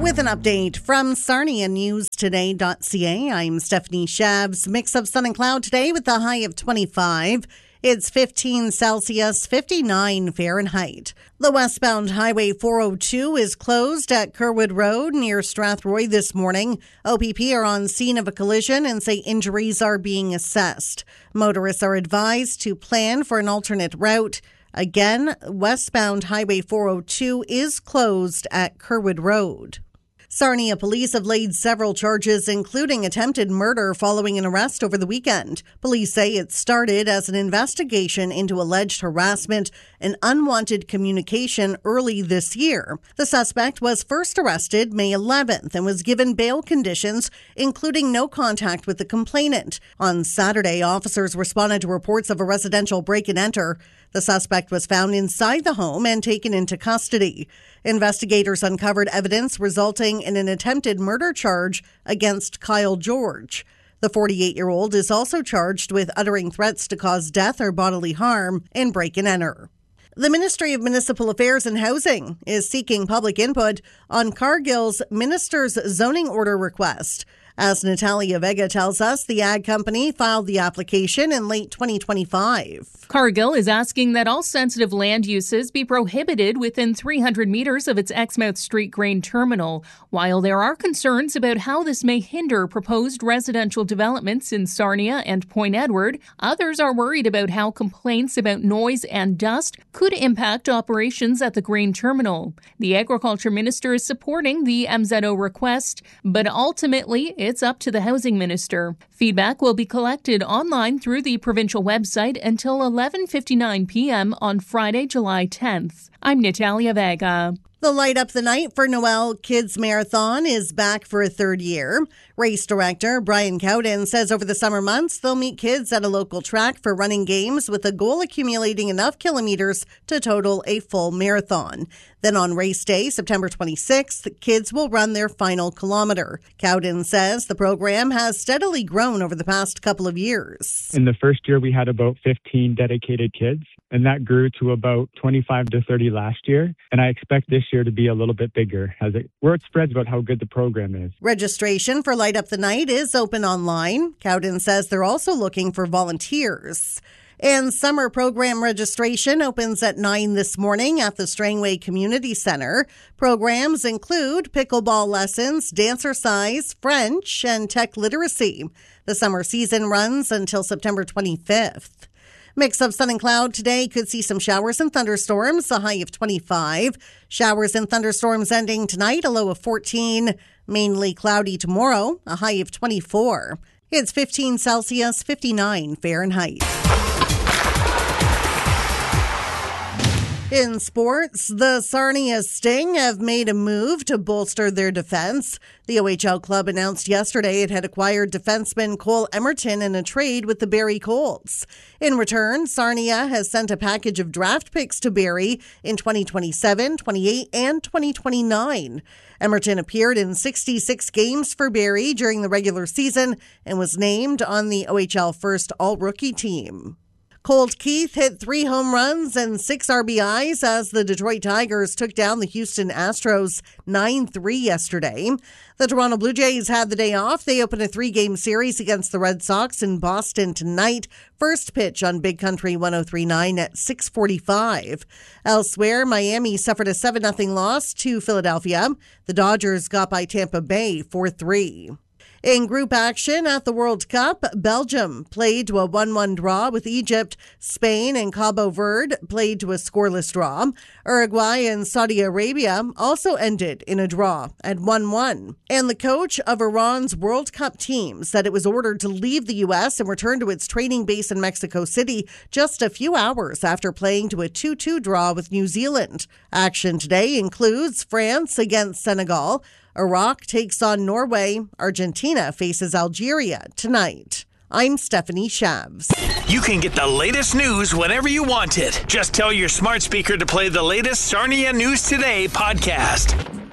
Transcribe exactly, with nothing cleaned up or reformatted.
With an update from Sarnia News Today dot C A, I'm Stephanie Shabs. Mix of sun and cloud today with a high of twenty-five. It's fifteen Celsius, fifty-nine Fahrenheit. The westbound Highway four oh two is closed at Kerwood Road near Strathroy this morning. O P P are on scene of a collision and say injuries are being assessed. Motorists are advised to plan for an alternate route. Again, westbound Highway four oh two is closed at Kerwood Road. Sarnia police have laid several charges, including attempted murder following an arrest over the weekend. Police say it started as an investigation into alleged harassment and unwanted communication early this year. The suspect was first arrested May eleventh and was given bail conditions, including no contact with the complainant. On Saturday, officers responded to reports of a residential break-and-enter. The suspect was found inside the home and taken into custody. Investigators uncovered evidence resulting in an attempted murder charge against Kyle George. The forty-eight-year-old is also charged with uttering threats to cause death or bodily harm and break and enter. The Ministry of Municipal Affairs and Housing is seeking public input on Cargill's Minister's Zoning Order request. As Natalia Vega tells us, the ag company filed the application in late twenty twenty-five. Cargill is asking that all sensitive land uses be prohibited within three hundred meters of its Exmouth Street grain terminal. While there are concerns about how this may hinder proposed residential developments in Sarnia and Point Edward, others are worried about how complaints about noise and dust could impact operations at the grain terminal. The Agriculture Minister is supporting the M Z O request, but ultimately it's up to the Housing Minister. Feedback will be collected online through the provincial website until eleven fifty-nine p.m. on Friday, July tenth. I'm Natalia Vega. The Light Up the Night for Noel Kids Marathon is back for a third year. Race director Brian Cowden says over the summer months, they'll meet kids at a local track for running games with a goal accumulating enough kilometers to total a full marathon. Then on race day, September twenty-sixth, kids will run their final kilometer. Cowden says the program has steadily grown over the past couple of years. In the first year, we had about fifteen dedicated kids, and that grew to about twenty-five to thirty last year. And I expect this year to be a little bit bigger as it word spreads about how good the program is. Registration for Light Up the Night is open online. Cowden says they're also looking for volunteers. And summer program registration opens at nine this morning at the Strangway Community Centre. Programs include pickleball lessons, dancercise, French, and tech literacy. The summer season runs until September twenty-fifth. Mix of sun and cloud today. Could see some showers and thunderstorms, a high of twenty-five. Showers and thunderstorms ending tonight, a low of fourteen. Mainly cloudy tomorrow, a high of twenty-four. It's fifteen Celsius, fifty-nine Fahrenheit. In sports, the Sarnia Sting have made a move to bolster their defense. The O H L club announced yesterday it had acquired defenseman Cole Emerton in a trade with the Barrie Colts. In return, Sarnia has sent a package of draft picks to Barrie in twenty twenty-seven, twenty-eight, and twenty twenty-nine. Emerton appeared in sixty-six games for Barrie during the regular season and was named on the O H L first all-rookie team. Colt Keith hit three home runs and six R B Is as the Detroit Tigers took down the Houston Astros nine three yesterday. The Toronto Blue Jays had the day off. They open a three-game series against the Red Sox in Boston tonight. First pitch on Big Country one oh three point nine at six forty-five. Elsewhere, Miami suffered a seven nothing loss to Philadelphia. The Dodgers got by Tampa Bay four three. In group action at the World Cup, Belgium played to a one one draw with Egypt. Spain and Cabo Verde played to a scoreless draw. Uruguay and Saudi Arabia also ended in a draw at one one. And the coach of Iran's World Cup team said it was ordered to leave the U S and return to its training base in Mexico City just a few hours after playing to a two two draw with New Zealand. Action today includes France against Senegal. Iraq takes on Norway. Argentina faces Algeria tonight. I'm Stephanie Shabs. You can get the latest news whenever you want it. Just tell your smart speaker to play the latest Sarnia News Today podcast.